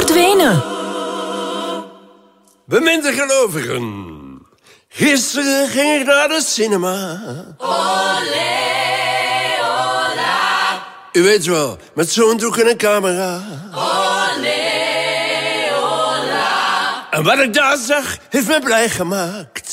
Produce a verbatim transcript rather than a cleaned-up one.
verdwenen. Beminde gelovigen. Gisteren ging ik naar de cinema. Olé, ola. U weet wel, met zo'n doek en een camera. Olé, ola. En wat ik daar zag, heeft me blij gemaakt.